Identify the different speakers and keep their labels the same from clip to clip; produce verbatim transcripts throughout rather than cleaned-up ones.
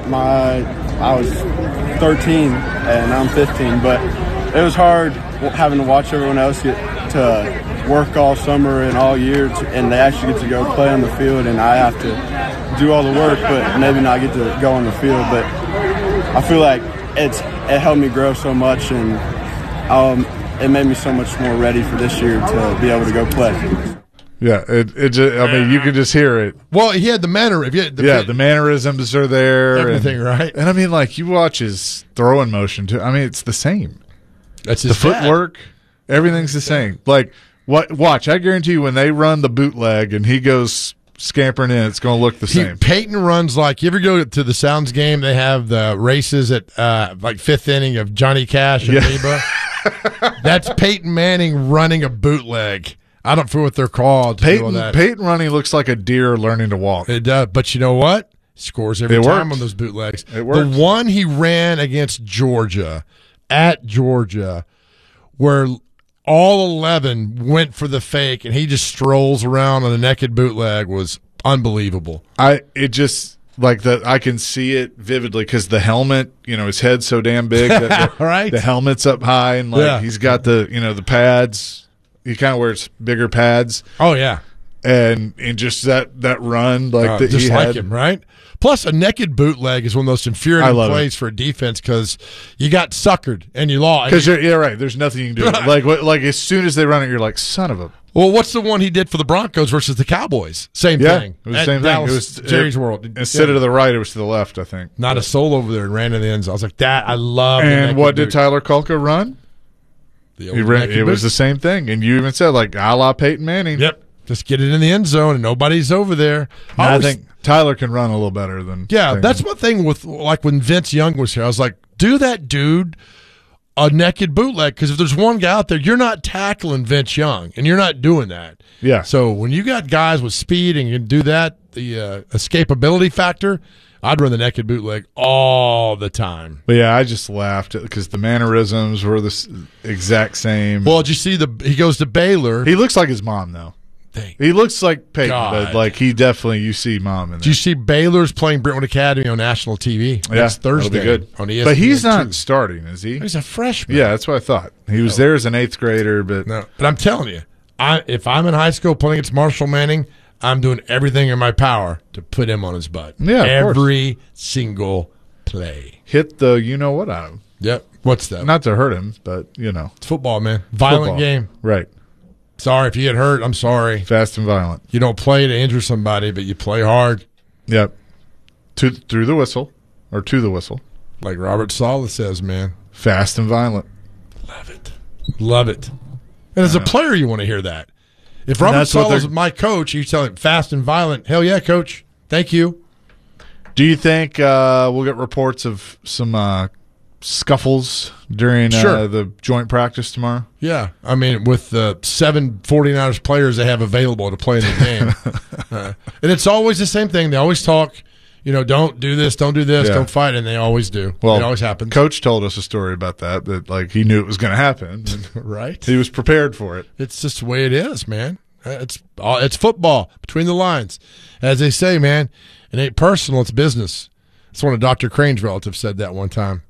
Speaker 1: my I was thirteen and I'm fifteen, but it was hard having to watch everyone else get to work all summer and all year, to, and they actually get to go play on the field, and I have to do all the work, but maybe not get to go on the field. But I feel like it's it helped me grow so much, and um, it made me so much more ready for this year to be able to go play.
Speaker 2: Yeah, it, it just, I mean, you can just hear it.
Speaker 3: Well, he had the manner. If you had the,
Speaker 2: yeah, the mannerisms are there.
Speaker 3: Everything,
Speaker 2: and,
Speaker 3: right?
Speaker 2: And I mean, like, you watch his throwing motion, too. I mean, it's the same.
Speaker 3: That's
Speaker 2: the
Speaker 3: his dad.
Speaker 2: footwork, everything's the same. Like, what? Watch, I guarantee you when they run the bootleg and he goes scampering in, it's going to look the
Speaker 3: He,
Speaker 2: same.
Speaker 3: Peyton runs like, you ever go to the Sounds game, they have the races at uh, like fifth inning of Johnny Cash and
Speaker 2: Yeah.
Speaker 3: Reba. That's Peyton Manning running a bootleg. I don't know what they're called. To do all
Speaker 2: Peyton,
Speaker 3: that.
Speaker 2: Peyton running looks like a deer learning to walk.
Speaker 3: It does, but you know what? Scores every
Speaker 2: It
Speaker 3: time
Speaker 2: works.
Speaker 3: on those bootlegs.
Speaker 2: It works.
Speaker 3: The one he ran against Georgia, at Georgia, where all eleven went for the fake, and he just strolls around on a naked bootleg, was unbelievable.
Speaker 2: I it just like that. I can see it vividly because the helmet, you know, his head's so damn big that the,
Speaker 3: Right.
Speaker 2: the helmet's up high, and like
Speaker 3: Yeah.
Speaker 2: he's got the you know the pads. He kind of wears bigger pads,
Speaker 3: Oh, yeah.
Speaker 2: and and just that that run like
Speaker 3: Uh,
Speaker 2: that
Speaker 3: just
Speaker 2: he
Speaker 3: like
Speaker 2: had.
Speaker 3: him, right? Plus, a naked bootleg is one of the most
Speaker 2: I
Speaker 3: infuriating
Speaker 2: love
Speaker 3: plays for a defense because you got suckered and you lost.
Speaker 2: Because yeah, right. There's nothing you can do. Like what, like as soon as they run it, you're like, son of a.
Speaker 3: Well, what's the one he did for the Broncos versus the Cowboys? Same
Speaker 2: Yeah,
Speaker 3: thing.
Speaker 2: it was the
Speaker 3: At
Speaker 2: same
Speaker 3: Dallas,
Speaker 2: thing. It was
Speaker 3: Jerry's
Speaker 2: it,
Speaker 3: World.
Speaker 2: Instead
Speaker 3: Yeah.
Speaker 2: of to the right, it was to the left. I think.
Speaker 3: Not a soul over there and ran in the end zone. I was like, that, I love the
Speaker 2: And
Speaker 3: naked
Speaker 2: what did
Speaker 3: boot.
Speaker 2: Tyler Kulka run?
Speaker 3: The old
Speaker 2: He ran,
Speaker 3: naked
Speaker 2: it was
Speaker 3: boot.
Speaker 2: the same thing, and you even said like a la Peyton Manning.
Speaker 3: Yep. Just get it in the end zone and nobody's over there.
Speaker 2: And I
Speaker 3: always-
Speaker 2: think Tyler can run a little better than.
Speaker 3: Yeah,
Speaker 2: Peyton.
Speaker 3: that's my thing with, like, when Vince Young was here. I was like, do that dude a naked bootleg, because if there's one guy out there, you're not tackling Vince Young, and you're not doing that.
Speaker 2: Yeah.
Speaker 3: So when you got guys with speed and you can do that, the uh, escapability factor, I'd run the naked bootleg all the time.
Speaker 2: But yeah, I just laughed because the mannerisms were the s- exact same.
Speaker 3: Well, did you see the? He goes to Baylor.
Speaker 2: he looks like his mom though.
Speaker 3: Dang.
Speaker 2: He looks like Peyton,
Speaker 3: God.
Speaker 2: but like he definitely you see mom in
Speaker 3: Do you
Speaker 2: there.
Speaker 3: see Baylor's playing Brentwood Academy on national T V
Speaker 2: Yeah,
Speaker 3: next Thursday?
Speaker 2: that'll be good.
Speaker 3: On E S P N
Speaker 2: But he's not
Speaker 3: two.
Speaker 2: starting, is he?
Speaker 3: He's a freshman.
Speaker 2: Yeah, that's what I thought. He was there as an eighth grader, but
Speaker 3: No, but I'm telling you, I if I'm in high school playing against Marshall Manning, I'm doing everything in my power to put him on his butt.
Speaker 2: Yeah, of course.
Speaker 3: every single play.
Speaker 2: hit the you know what out of him.
Speaker 3: Yep. What's that?
Speaker 2: Not to hurt him, but you know,
Speaker 3: It's football, man. Violent
Speaker 2: football.
Speaker 3: game.
Speaker 2: Right?
Speaker 3: Sorry if you get hurt. I'm sorry.
Speaker 2: Fast and violent.
Speaker 3: You don't play to injure somebody, but you play hard,
Speaker 2: Yep. To through the whistle, or to the whistle.
Speaker 3: like Robert Saleh says, man.
Speaker 2: Fast and violent.
Speaker 3: Love it. Love it. And as a player, you want to hear that. If Robert
Speaker 2: that's what
Speaker 3: Saleh is
Speaker 2: they're-
Speaker 3: my coach, you tell him fast and violent. Hell yeah, coach. Thank you.
Speaker 2: Do you think uh, we'll get reports of some uh, scuffles during
Speaker 3: Sure.
Speaker 2: uh, the joint practice tomorrow?
Speaker 3: Yeah. I mean, with the seven 49ers players they have available to play in the game. uh, and it's always the same thing. They always talk, you know, don't do this, don't do this,
Speaker 2: Yeah.
Speaker 3: don't fight, and they always do.
Speaker 2: Well,
Speaker 3: it always happens.
Speaker 2: Coach told us a story about that. That like he knew it was going to happen. and
Speaker 3: Right?
Speaker 2: he was prepared for it.
Speaker 3: It's just the way it is, man. Uh, It's all it's football between the lines, as they say, man. It ain't personal; it's business. That's one of Doctor Crane's relatives said that one time.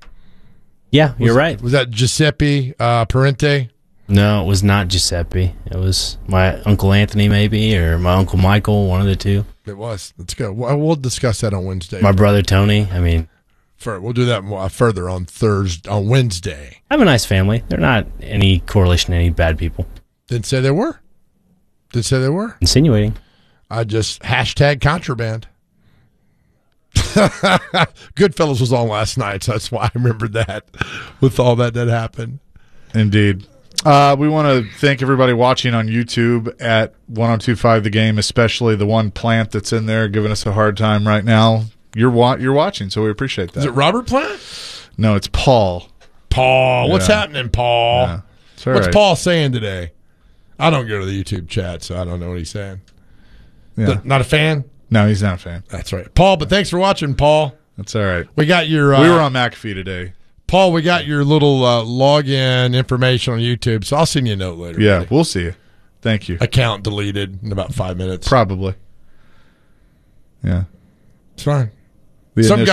Speaker 4: Yeah, you're
Speaker 3: Was-
Speaker 4: right.
Speaker 3: Was that Giuseppe uh, Parente?
Speaker 4: No, it was not Giuseppe. It was my Uncle Anthony, maybe, or my Uncle Michael, one of the two.
Speaker 3: It was. Let's go. Well, we'll discuss that on Wednesday.
Speaker 4: My brother Tony. I mean,
Speaker 3: For, we'll do that more, further on Thursday, on Wednesday.
Speaker 4: I have a nice family. They're not any correlation to any bad people.
Speaker 3: Didn't say they were. Didn't say they were.
Speaker 4: Insinuating.
Speaker 3: I just hashtag contraband. Goodfellas was on last night, so that's why I remembered that with all that that happened.
Speaker 2: Indeed. Uh, we want to thank everybody watching on YouTube at one oh two five The Game, especially the one plant that's in there giving us a hard time right now. You're wa- you're watching, so we appreciate that.
Speaker 3: Is it Robert Plant?
Speaker 2: No, it's Paul.
Speaker 3: Paul. What's
Speaker 2: Yeah.
Speaker 3: happening, Paul?
Speaker 2: Yeah. It's all
Speaker 3: What's
Speaker 2: right.
Speaker 3: Paul saying today? I don't go to the YouTube chat, so I don't know what he's saying.
Speaker 2: Yeah.
Speaker 3: Th- Not a fan?
Speaker 2: No, he's not a fan.
Speaker 3: That's right. Paul, but thanks for watching, Paul.
Speaker 2: That's all right.
Speaker 3: We got your... Uh,
Speaker 2: we were on McAfee today.
Speaker 3: Paul, we got your little uh, login information on YouTube, so I'll send you a note later.
Speaker 2: Yeah,
Speaker 3: buddy.
Speaker 2: we'll see you. Thank you.
Speaker 3: Account deleted in about five minutes.
Speaker 2: Probably. Yeah.
Speaker 3: It's fine.
Speaker 2: The
Speaker 3: Some
Speaker 2: initial-